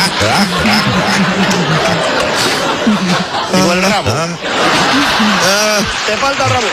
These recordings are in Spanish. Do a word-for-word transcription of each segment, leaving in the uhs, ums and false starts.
Igual el rabo. Te falta el rabo.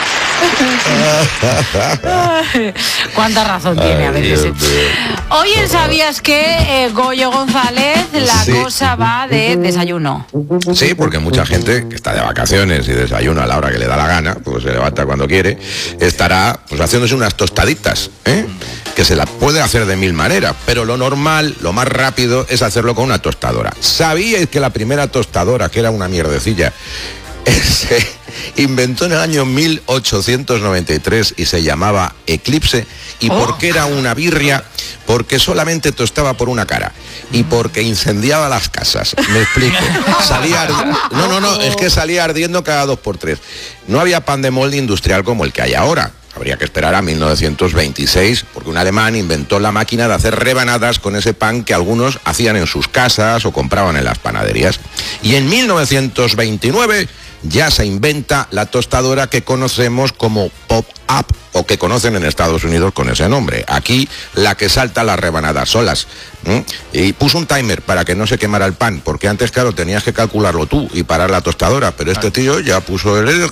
Cuánta razón tiene a veces. ¿eh? Hoy en ¿Sabías qué? Eh, Goyo González, la sí. cosa va de desayuno. Sí, porque mucha gente que está de vacaciones y desayuna a la hora que le da la gana, pues se levanta cuando quiere, estará pues haciéndose unas tostaditas, ¿eh? Que se la puede hacer de mil maneras, pero lo normal, lo más rápido es hacerlo con una tostadora. ¿Sabíais que la primera tostadora, que era una mierdecilla, se inventó en el año mil ochocientos noventa y tres y se llamaba Eclipse? ¿Y oh. por qué era una birria? Porque solamente tostaba por una cara y porque incendiaba las casas. Me explico. Salía ardi- no, no, no, es que salía ardiendo cada dos por tres. No había pan de molde industrial como el que hay ahora. Habría que esperar a mil novecientos veintiséis, porque un alemán inventó la máquina de hacer rebanadas con ese pan que algunos hacían en sus casas o compraban en las panaderías. Y en mil novecientos veintinueve ya se inventa la tostadora que conocemos como Pop-Up, o que conocen en Estados Unidos con ese nombre. Aquí, la que salta las rebanadas solas. ¿Mm? Y puso un timer para que no se quemara el pan, porque antes, claro, tenías que calcularlo tú y parar la tostadora, pero este tío ya puso el...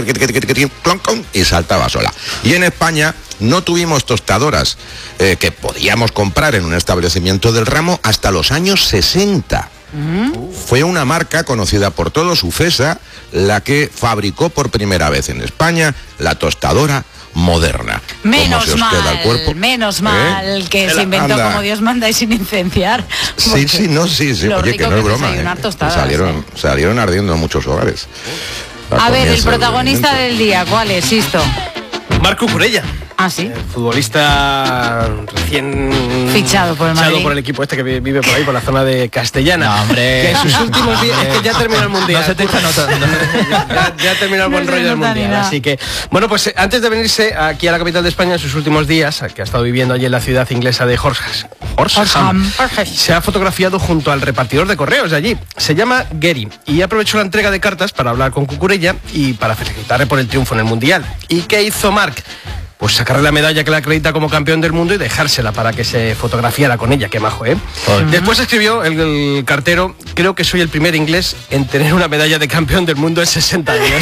y saltaba sola. Y en España no tuvimos tostadoras eh, que podíamos comprar en un establecimiento del ramo hasta los años sesenta. Uh. Fue una marca conocida por todos, Ufesa, la que fabricó por primera vez en España la tostadora moderna. Menos mal, menos mal ¿Eh? que se inventó Anda. como Dios manda y sin incendiar. Sí, sí, no, sí, sí. Oye, que no es broma. ¿eh? Salieron, ¿eh? salieron ardiendo en muchos hogares. A ver, el protagonista del día, ¿cuál es, Sisto? Marc Cucurella. Ah, sí. El futbolista recién fichado por el Madrid. Fichado por el equipo este que vive por ahí, por la zona de Castellana. No, hombre. Que en sus últimos días, es que ya terminó el mundial. No se te echa nota. ya, ya terminó el buen no rollo del mundial. Así que, bueno, pues antes de venirse aquí a la capital de España en sus últimos días, que ha estado viviendo allí en la ciudad inglesa de Horsham, Horsham, se ha fotografiado junto al repartidor de correos de allí. Se llama Gary y aprovechó la entrega de cartas para hablar con Cucurella y para felicitarle por el triunfo en el mundial. ¿Y qué hizo Marc? Pues sacarle la medalla que le acredita como campeón del mundo y dejársela para que se fotografiara con ella, qué majo, ¿eh? Uh-huh. Después escribió el, el cartero: creo que soy el primer inglés en tener una medalla de campeón del mundo en sesenta años.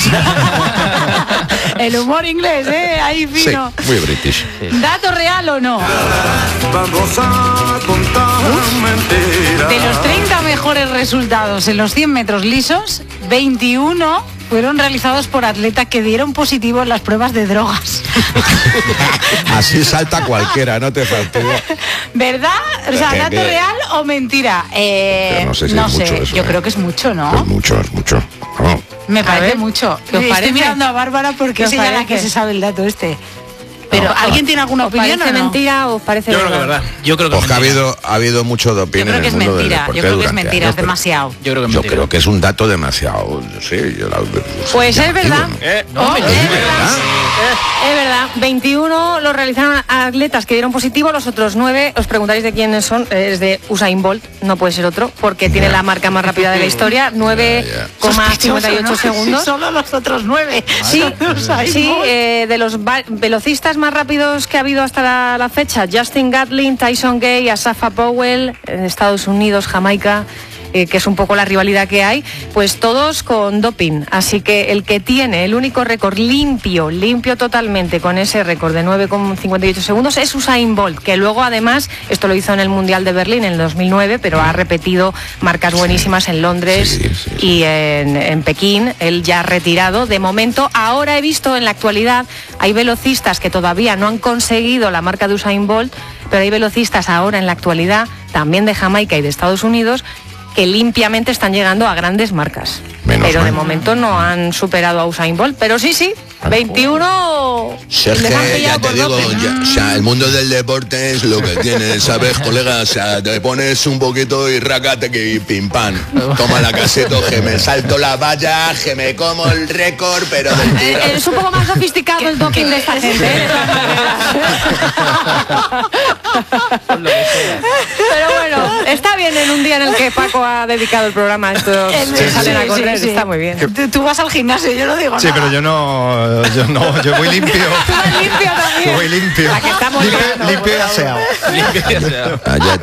El humor inglés, ¿eh? Ahí fino. Sí, muy british. Sí. ¿Dato real o no? Vamos a contar mentiras. De los treinta mejores resultados en los cien metros lisos, veintiuno fueron realizados por atletas que dieron positivo en las pruebas de drogas. Así salta cualquiera, no te falte. ¿Verdad? O sea, ¿dato real o mentira? Eh, no sé, si no es sé. mucho eso, yo eh. creo que es mucho, ¿no? Es mucho, es mucho. Oh. Me parece mucho. Estoy parece? mirando a Bárbara porque es ella la que se sabe el dato este. Pero no, ¿alguien tiene alguna opinión o no? mentira o parece Yo creo que verdad. Yo creo que Porque ha habido, ha habido mucho de opinión. Yo creo que en el es mundo mentira. del Yo creo que es durante mentira, años, es demasiado. Yo creo que, yo creo que es un dato demasiado. Sí, yo la, pues es verdad. Eh, no, oh, es, es verdad. Eh. Es verdad. veintiuno lo realizaron atletas que dieron positivo, los otros nueve, os preguntáis de quiénes son, es de Usain Bolt, no puede ser otro, porque tiene yeah. la marca más rápida de la historia, nueve coma cincuenta y ocho ¿no? segundos. Sí, solo los otros nueve. Sí, sí eh, de los velocistas más rápidos que ha habido hasta la, la fecha, Justin Gatlin, Tyson Gay, Asafa Powell, en Estados Unidos, Jamaica, eh, que es un poco la rivalidad que hay, pues todos con doping. Así que el que tiene el único récord limpio, limpio totalmente, con ese récord de nueve coma cincuenta y ocho segundos, es Usain Bolt, que luego además, esto lo hizo en el Mundial de Berlín en el dos mil nueve, pero ha repetido marcas buenísimas en Londres sí, sí, sí. y en, en Pekín. Él ya retirado. De momento, ahora he visto en la actualidad, hay velocistas que todavía no han conseguido la marca de Usain Bolt, pero hay velocistas ahora en la actualidad, también de Jamaica y de Estados Unidos, que limpiamente están llegando a grandes marcas. Menos pero mal. De momento no han superado a Usain Bolt, pero sí, sí, veintiuno... Sergio, ya te digo, ya, o sea, el mundo del deporte es lo que tiene, ¿sabes, colega? O sea, te pones un poquito y rácate que pim pam. Toma la caseta, que me salto la valla, que me como el récord, pero del tiro. Eh, es un poco más sofisticado el doping de esta gente, ¿eh? Pero bueno, está bien en un día en el que Paco ha dedicado el programa a estos que salen a correr, sí, sí. Está muy bien. Tú, tú vas al gimnasio, yo no digo sí, nada. Sí, pero yo no, yo no, yo voy limpio. Tú vas limpio también. Yo voy limpio. La que estamos limpio, limpio, limpio y aseado. Limpio y aseado.